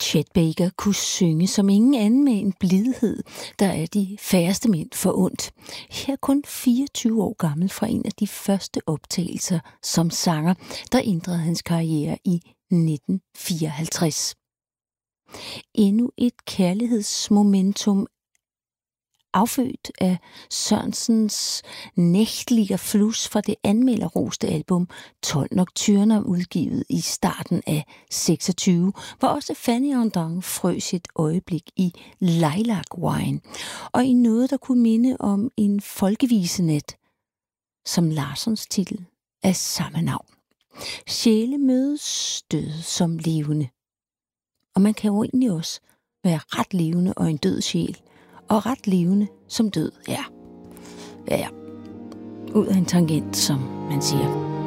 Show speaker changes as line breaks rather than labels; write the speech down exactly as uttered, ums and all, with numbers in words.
Chet Baker kunne synge som ingen anden med en blidhed, der er de færreste mænd forundt. Her kun fireogtyve år gammel fra en af de første optagelser som sanger, der ændrede hans karriere i nitten fireoghalvtreds. Endnu et kærlighedsmomentum affødt af Sørensens Nächtlicher Fluss fra det anmelderroste album tolv Nocturner, udgivet i starten af seksogtyve, hvor også Fanny Ardant frøs et øjeblik i Lilac Wine, og i noget, der kunne minde om en folkevisenat, som Larssons titel af samme navn. Sjæle mødes død som levende. Og man kan jo egentlig også være ret levende og en død sjæl, og ret levende som død er. Ja, ja. Ud af en tangent, som man siger.